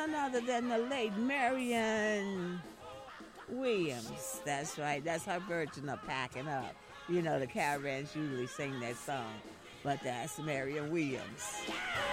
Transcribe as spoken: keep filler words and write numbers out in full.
none other than the late Marion Williams. That's right. That's her version of Packing Up. You know, the Caravans usually sing that song, but that's Marion Williams.